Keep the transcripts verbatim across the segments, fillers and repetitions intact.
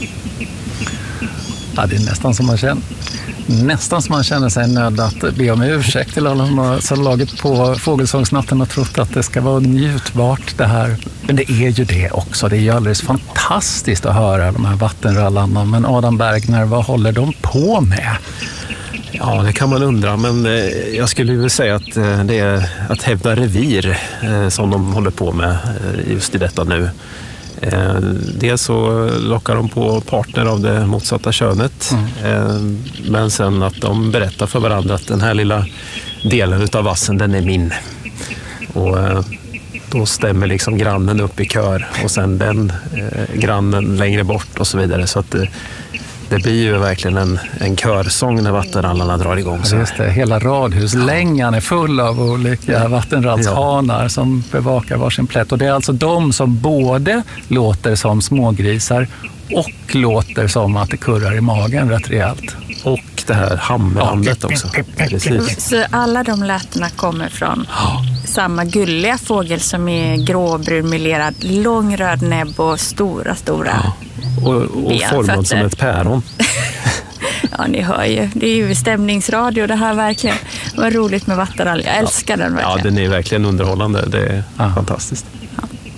Ja, det är nästan som man känner, nästan som man känner sig nöjd att be om ursäkt till alla som har så laget på Fågelsångsnatten och trott att det ska vara njutbart det här. Men det är ju det också. Det är ju alldeles fantastiskt att höra de här vattenrallarna. Men Adam Bergner, vad håller de på med? Ja, det kan man undra, men jag skulle väl säga att det är att hävda revir som de håller på med just i detta nu. Dels så lockar de på partner av det motsatta könet, mm. men sen att de berättar för varandra att den här lilla delen av vassen, den är min. Och då stämmer liksom grannen upp i kör och sen den grannen längre bort och så vidare, så att det blir ju verkligen en, en körsång när vattenrallarna drar igång. Så. Just det, hela radhuslängan är full av olika vattenrallshanar ja. som bevakar varsin plätt. Och det är alltså de som både låter som smågrisar och låter som att det kurrar i magen rätt rejält. Och det här hamrandet ja. också. Precis. Så alla de lätena kommer från ja. samma gulliga fågel som är gråbrun melerad, lång röd näbb och stora, stora... Ja. Och, och formad som ett päron. Ja, ni hör ju. Det är ju stämningsradio det här verkligen. Vad roligt med vattenrall. Jag älskar ja. den verkligen. Ja, den är verkligen underhållande. Det är Aha. fantastiskt. Ja.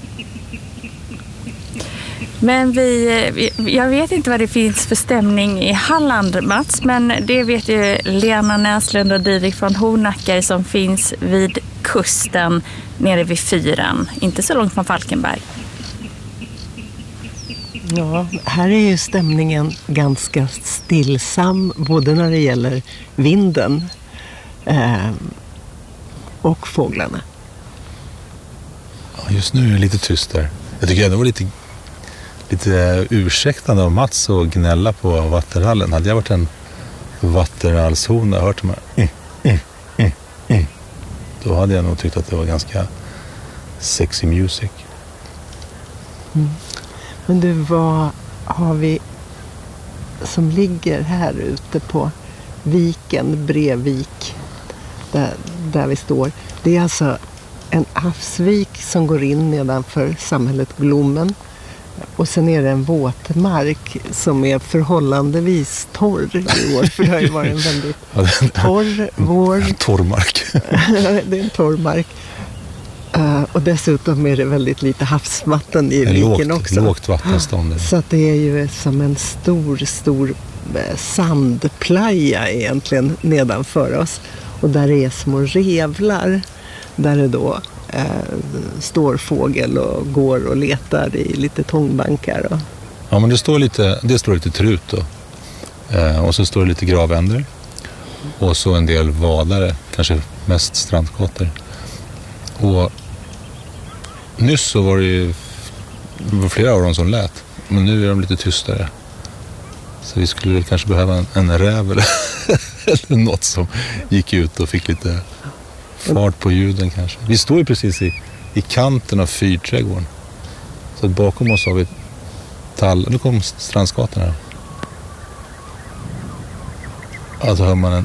Men vi, jag vet inte vad det finns för stämning i Halland, Mats, men det vet ju Lena Näslund och Didrik från Hornacker som finns vid kusten nere vid fyren. Inte så långt från Falkenberg. Ja, här är ju stämningen ganska stillsam både när det gäller vinden eh, och fåglarna. Ja, just nu är det lite tyst där. Jag tycker det var lite, lite ursäktande av Mats att gnälla på vattenrallen. Hade jag varit en vattenrallshona och hört de här mm, mm, mm, mm, då hade jag nog tyckt att det var ganska sexy music. Mm. Men du, vad har vi som ligger här ute på viken, Brevik, där, där vi står? Det är alltså en havsvik som går in nedanför samhället Glommen. Och sen är det en våtmark som är förhållandevis torr i år. För det har ju varit en väldigt torr vår. Torrmark. Det är en torrmark. Uh, och dessutom är det väldigt lite havsvatten i viken lågt, också. Lågt vattenstånd. Så att det är ju som en stor, stor sandplaja egentligen nedanför oss. Och där är små revlar där det då eh, står fågel och går och letar i lite tångbankar. Och... Ja, men det står lite, det står lite trut då. Eh, och så står det lite gravänder. Och så en del vadare, kanske mest strandkotter. Och nyss så var det ju var flera av dem som lät. Men nu är de lite tystare. Så vi skulle väl kanske behöva en, en räv eller, eller något som gick ut och fick lite fart på ljuden kanske. Vi står ju precis i, i kanten av fyrträdgården. Så bakom oss har vi tall. Nu kom Strandsgatan här. Ja, så hör man en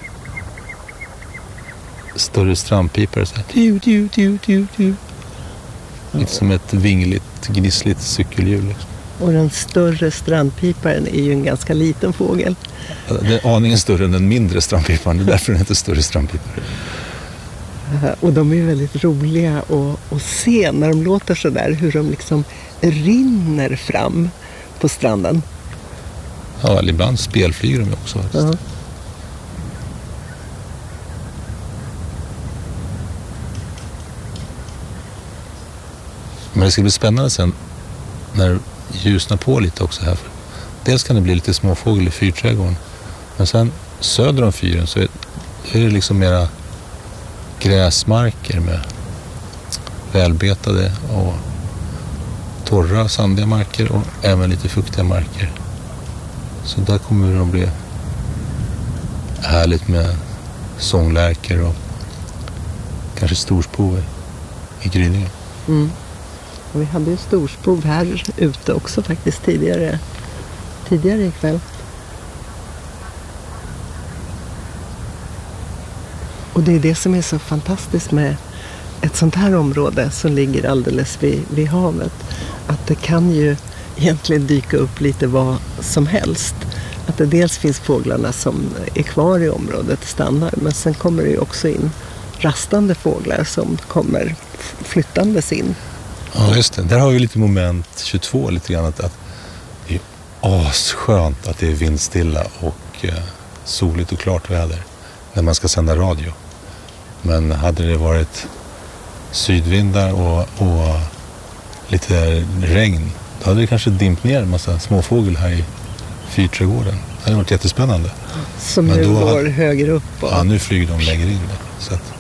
större strandpipare så här. Tiu, tiu, tiu, tiu, tiu. Lite som ett vingligt, gnissligt cykelhjul. Liksom. Och den större strandpiparen är ju en ganska liten fågel. Ja, det är aningen större än den mindre strandpiparen. Det är därför den heter större strandpipare. Och de är väldigt roliga att, att se när de låter så där. Hur de liksom rinner fram på stranden. Ja, eller ibland spelflyger de också. Ja. Men det ska bli spännande sen när det ljusnar på lite också här. Dels kan det bli lite småfågel i fyrträdgården. Men sen söder om fyren så är det liksom mera gräsmarker med välbetade och torra sandiga marker och även lite fuktiga marker. Så där kommer det att bli härligt med sånglärkor och kanske storspov i gryningen. Mm. Och vi hade ju storspov här ute också faktiskt tidigare, tidigare ikväll. Och det är det som är så fantastiskt med ett sånt här område som ligger alldeles vid, vid havet. Att det kan ju egentligen dyka upp lite vad som helst. Att det dels finns fåglarna som är kvar i området, stannar, men sen kommer det ju också in rastande fåglar som kommer flyttandes in. Ja, just det. Där har vi lite moment tjugotvå lite grann. Att, att det är asskönt att det är vindstilla och eh, soligt och klart väder när man ska sända radio. Men hade det varit sydvindar och, och lite regn, då hade det kanske dimpt ner en massa småfågel här i fyrträdgården. Det hade varit jättespännande. Som Men nu då går hade, högre upp. Och... Ja, nu flyger de längre in. Då, så att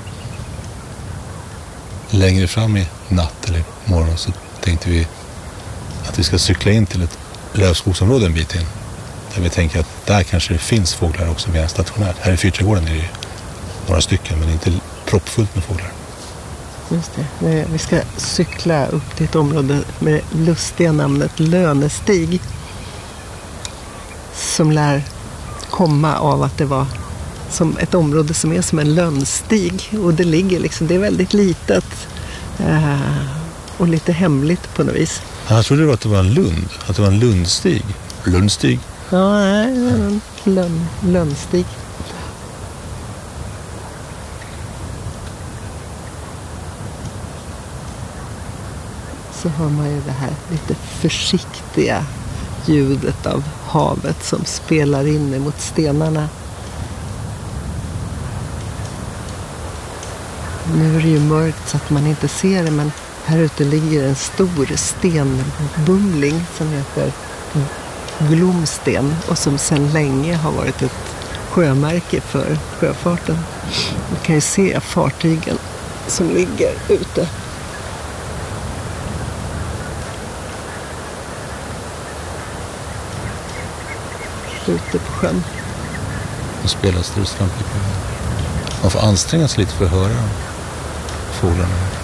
längre fram i natt eller morgon så tänkte vi att vi ska cykla in till ett lövskogsområde en bit in. Där vi tänker att där kanske det finns fåglar också mer stationärt. Här i fyrträdgården är det ju några stycken, men inte proppfullt med fåglar. Just det. Vi ska cykla upp till ett område med lustiga namnet Lönestig. Som lär komma av att det var som ett område som är som en lönnstig. Och det ligger liksom, det är väldigt litet eh, och lite hemligt på något vis. Jag trodde att det var en lund, att det var en lundstig. Lundstig? Ja, nej, det var en lön, lönnstig. Så hör man ju det här lite försiktiga ljudet av havet som spelar in emot stenarna. Nu är det ju mörkt så att man inte ser det, men här ute ligger en stor stenbumling som heter Glomsten och som sedan länge har varit ett sjömärke för sjöfarten. Man kan ju se fartygen som ligger ute. Ute på sjön. Och spelar strutslampor på. Man får anstränga sig lite för att höra fåglarna.